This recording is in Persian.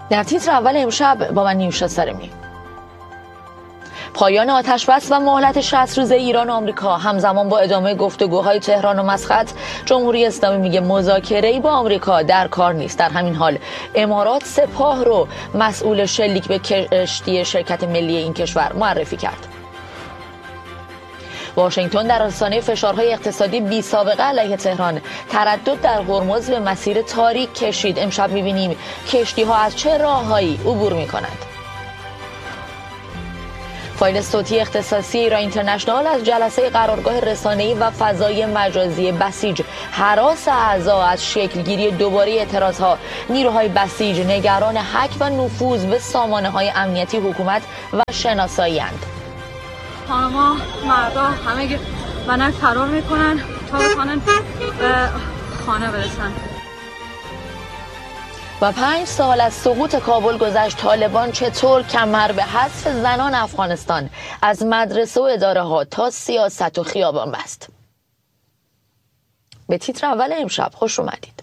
در تیتر اول امشب با من نیوشا سرمی. پایان آتش‌بس و مهلت 60 روزه ایران و آمریکا همزمان با ادامه گفتگوهای تهران و مسقط، جمهوری اسلامی میگه مذاکره‌ای با آمریکا در کار نیست. در همین حال امارات سپاه رو مسئول شلیک به کشتی شرکت ملی این کشور معرفی کرد. واشنگتن در آستانه فشارهای اقتصادی بی سابقه علیه تهران تردد در هرمز به مسیر تاریک کشید. امشب می‌بینیم کشتی‌ها از چه راههایی عبور می‌کنند. فایل صوتی اختصاصی ایران اینترنشنال از جلسه قرارگاه رسانه‌ای و فضای مجازی بسیج، هراس اعضا از شکلگیری دوباره اعتراضها. نیروهای بسیج نگران حک و نفوذ به سامانه‌های امنیتی حکومت و شناسایی‌اند. خانما مردا همه بنک فرار میکنن تا بتونن به خانه برسن. و 5 سال از سقوط کابل گذشت، طالبان چطور کمر به حذف زنان افغانستان از مدرسه و اداره ها تا سیاست و خیابان بست؟ به تیتر اول امشب خوش اومدید.